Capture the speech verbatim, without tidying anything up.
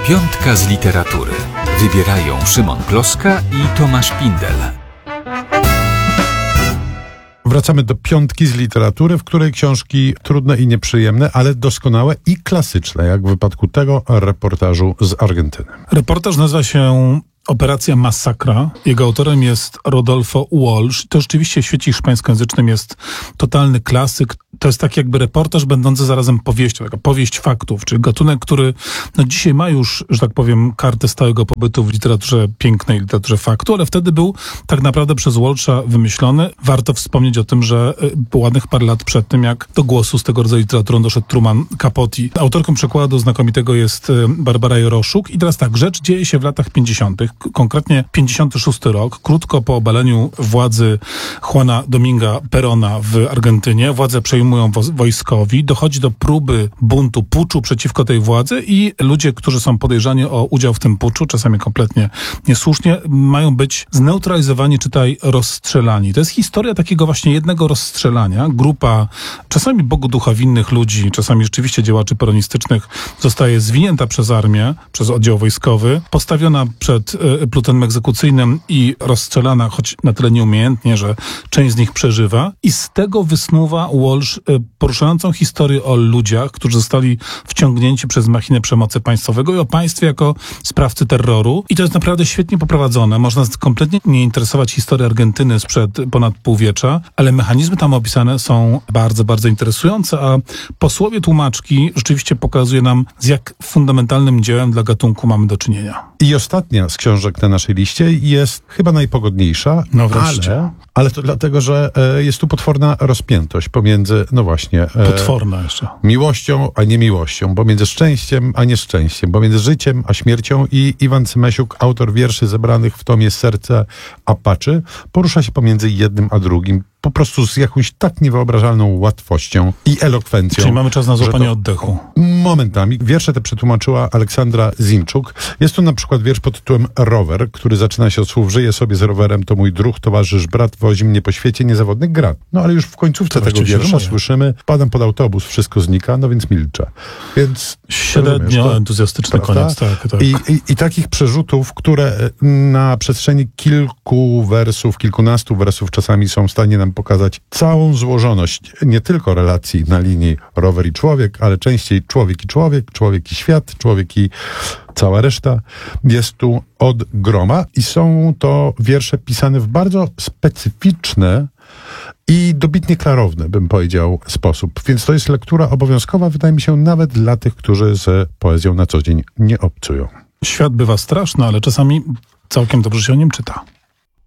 Piątka z literatury. Wybierają Szymon Kloska i Tomasz Pindel. Wracamy do piątki z literatury, w której książki trudne i nieprzyjemne, ale doskonałe i klasyczne, jak w wypadku tego reportażu z Argentyny. Reportaż nazywa się Operacja Masakra. Jego autorem jest Rodolfo Walsh. To rzeczywiście w świecie hiszpańskojęzycznym jest totalny klasyk. To jest tak jakby reportaż będący zarazem powieścią, taka powieść faktów, czyli gatunek, który no dzisiaj ma już, że tak powiem, kartę stałego pobytu w literaturze pięknej, literaturze faktu, ale wtedy był tak naprawdę przez Walsha wymyślony. Warto wspomnieć o tym, że było ładnych parę lat przed tym, jak do głosu z tego rodzaju literaturą doszedł Truman Capote. Autorką przekładu znakomitego jest Barbara Joroszuk. I teraz tak, rzecz dzieje się w latach pięćdziesiątych, konkretnie pięćdziesiąty szósty rok, krótko po obaleniu władzy Juana Dominga Perona w Argentynie. Władzę przejmują wojskowi, dochodzi do próby buntu, puczu przeciwko tej władzy i ludzie, którzy są podejrzani o udział w tym puczu, czasami kompletnie niesłusznie, mają być zneutralizowani, czytaj rozstrzelani. To jest historia takiego właśnie jednego rozstrzelania. Grupa czasami Bogu ducha winnych ludzi, czasami rzeczywiście działaczy peronistycznych zostaje zwinięta przez armię, przez oddział wojskowy, postawiona przed y, plutonem egzekucyjnym i rozstrzelana, choć na tyle nieumiejętnie, że część z nich przeżywa. I z tego wysnuwa Walsh poruszającą historię o ludziach, którzy zostali wciągnięci przez machinę przemocy państwowego i o państwie jako sprawcy terroru. I to jest naprawdę świetnie poprowadzone. Można kompletnie nie interesować historii Argentyny sprzed ponad półwiecza, ale mechanizmy tam opisane są bardzo, bardzo interesujące, a posłowie tłumaczki rzeczywiście pokazuje nam, z jak fundamentalnym dziełem dla gatunku mamy do czynienia. I ostatnia z książek na naszej liście jest chyba najpogodniejsza, no wreszcie. ale, ale to dlatego, że e, jest tu potworna rozpiętość pomiędzy, no właśnie... E, potworna jeszcze. Miłością, a niemiłością, pomiędzy szczęściem, a nieszczęściem, pomiędzy życiem, a śmiercią. I Iwan Cymesiuk, autor wierszy zebranych w tomie Serce Apaczy, porusza się pomiędzy jednym a drugim. Po prostu z jakąś tak niewyobrażalną łatwością i elokwencją. Czyli mamy czas na złapanie to oddechu. Momentami. Wiersze te przetłumaczyła Aleksandra Zimczuk. Jest to na przykład wiersz pod tytułem Rower, który zaczyna się od słów: żyję sobie z rowerem, to mój druh, towarzysz, brat, wozi mnie po świecie, niezawodny grat. No ale już w końcówce tego wiersza słyszymy: wpadam pod autobus, wszystko znika, no więc milczę. Więc średnio entuzjastyczny koniec. Tak, tak. I, i, I takich przerzutów, które na przestrzeni kilku wersów, kilkunastu wersów czasami są w stanie nam pokazać całą złożoność nie tylko relacji na linii rower i człowiek, ale częściej człowiek i człowiek, człowiek i świat, człowiek i cała reszta. Jest tu od groma i są to wiersze pisane w bardzo specyficzny i dobitnie klarowny, bym powiedział, sposób. Więc to jest lektura obowiązkowa, wydaje mi się, nawet dla tych, którzy z poezją na co dzień nie obcują. Świat bywa straszny, ale czasami całkiem dobrze się o nim czyta.